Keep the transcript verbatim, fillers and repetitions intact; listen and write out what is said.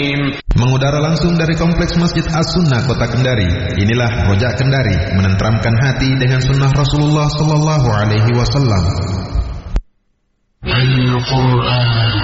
Mengudara langsung dari Kompleks Masjid As-Sunnah Kota Kendari. Inilah Rojak Kendari, menenteramkan hati dengan sunnah Rasulullah sallallahu alaihi wasallam. Al-Quran.